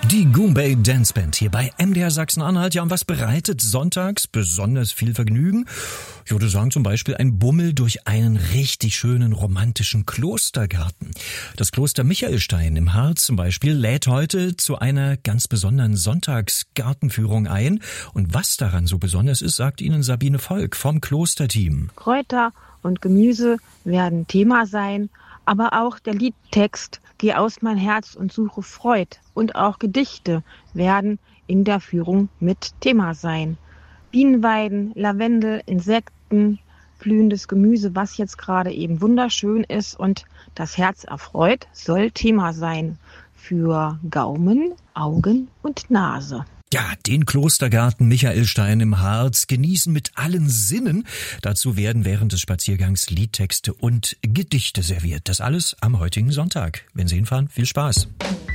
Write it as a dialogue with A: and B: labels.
A: Die Goombay Dance Band hier bei MDR Sachsen-Anhalt. Ja, und was bereitet sonntags besonders viel Vergnügen? Ich würde sagen zum Beispiel ein Bummel durch einen richtig schönen romantischen Klostergarten. Das Kloster Michaelstein im Harz zum Beispiel lädt heute zu einer ganz besonderen Sonntagsgartenführung ein. Und was daran so besonders ist, sagt Ihnen Sabine Volk vom Klosterteam.
B: Kräuter und Gemüse werden Thema sein, aber auch der Liedtext Geh aus mein Herz und suche Freud und auch Gedichte werden in der Führung mit Thema sein. Bienenweiden, Lavendel, Insekten, blühendes Gemüse, was jetzt gerade eben wunderschön ist und das Herz erfreut, soll Thema sein für Gaumen, Augen und Nase.
A: Ja, den Klostergarten Michaelstein im Harz genießen mit allen Sinnen. Dazu werden während des Spaziergangs Liedtexte und Gedichte serviert. Das alles am heutigen Sonntag. Wenn Sie hinfahren, viel Spaß.